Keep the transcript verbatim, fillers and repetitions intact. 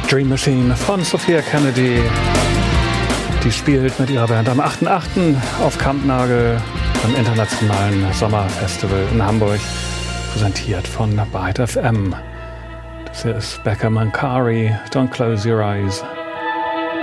Dream Machine von Sophia Kennedy. Die spielt mit ihrer Band am achten achten auf Kampnagel beim Internationalen Sommerfestival in Hamburg, präsentiert von Byte F M. Das hier ist Becca Mancari, Don't Close Your Eyes.